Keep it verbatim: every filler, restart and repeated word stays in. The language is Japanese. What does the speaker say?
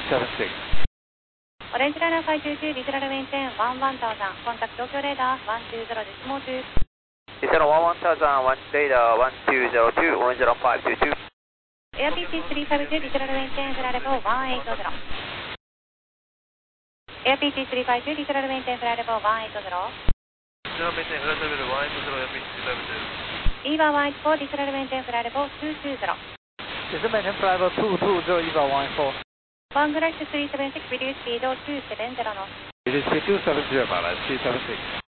seven six。 オレンジライナーファイトゥーツー、リトラルメインテン、ワンワンタウザン、コンタクト東京レーダー、ワンツーゼロです、モーツー。 リトラワンワンタウザン、ワンレーダー、ワンツーゼロツー、オレンジライナーファイトゥーツー。 エアピーシースリーファイブツー、リトラルメインテン、フライレポワンエイトゼロ。エアピーシースリーファイブツー、リトラルメインテン、フライレポワンエイトゼロ。 リトラルメインテン、フライレベルワンエイトゼロ、エアピーシースリーファイブツー。 イーバーワンエイトフォー、リトラルメインテン、フライレポツーツーゼロ。 也是 maintain flight level two two zero E V A one eight four。 ワングラッシュスリーセブンシックス、reduce speed two seven zero の。 It is two seven zero 马来西亚 seven six。